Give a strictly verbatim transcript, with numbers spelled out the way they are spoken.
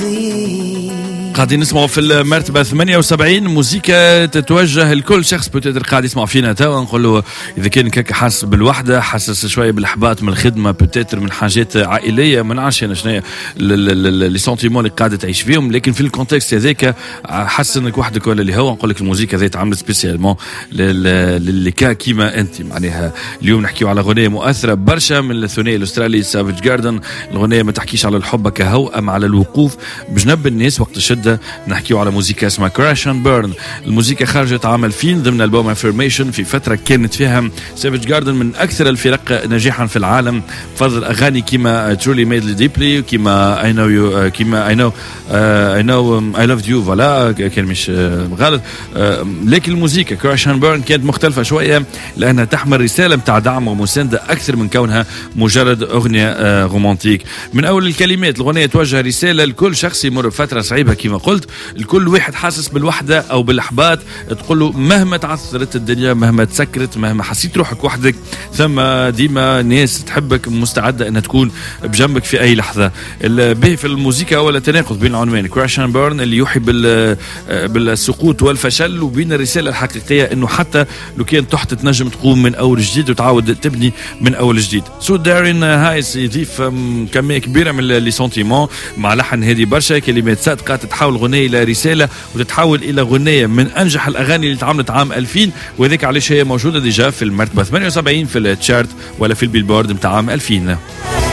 قاعدين نسمعوا في المرتبة ثمانية وسبعين موسيقى تتوجه لكل شخص بتقدر قاعد يسمع فينا توا. نقول له إذا كان كاك حاسس بالوحدة، حاسس شوية بالإحباط من الخدمة، بتقدر من حاجات عائلية، ما نعرفش أنا شنو لي سنتيمون اللي قاعدة تعيش فيهم، لكن في الكونتكست هذاك حاسس إنك وحدك ولا اللي هو. نقول لك الموسيقى ذات عملت سبيسيالمون للي كا كيما أنت. معناها اليوم نحكيو على غنية مؤثرة برشا من الثنائي الأسترالي سافيج جاردن. الغنية ما تحكيش على الحب كهو، أما على الوقوف بجنب الناس وقت الشدة. نحكيو على موسيقى اسمها كراش اند بيرن. الموسيقى خرجت عام ألفين ضمن البوم افيرميشن، في فتره كانت فيها سافيج جاردن من اكثر الفرق نجاحا في العالم، بفضل اغاني كيما ترولي ميد لي ديبلي، كيما اي نو يو، كيما اي نو اي نو اي لاف يو، فوالا كان مش غلط. لكن الموسيقى كراش اند بيرن كانت مختلفه شويه، لانها تحمل رساله نتاع دعم ومسانده اكثر من كونها مجرد اغنيه رومانتيك. من اول الكلمات الاغنيه توجه رساله لكل شخص يمر بفتره صعيبه كما قلت، الكل واحد حاسس بالوحدة أو بالإحباط، تقول له مهما تعثرت الدنيا، مهما تسكرت، مهما حسيت روحك وحدك، ثم ديما ناس تحبك مستعدة أنها تكون بجنبك في أي لحظة. الباهي في الموسيقى ولا تناقض بين العنوان كراش اند بيرن اللي يوحي بالسقوط والفشل، وبين الرسالة الحقيقية أنه حتى لو كان تحت تنجم تقوم من أول جديد وتعاود تبني من أول جديد. سو دارين هايس يضيف كمية كبيرة من لي سنتيمون مع لحن هذه برشا كلمات صادقة، تتحول غنية إلى رسالة وتتحول إلى غنية من أنجح الأغاني اللي تعملت عام ألفين، وذلك علاش هي موجودة ديجا في المرتبة ثمانية وسبعين في التشارت ولا في البيلبورد متاع عام ألفين.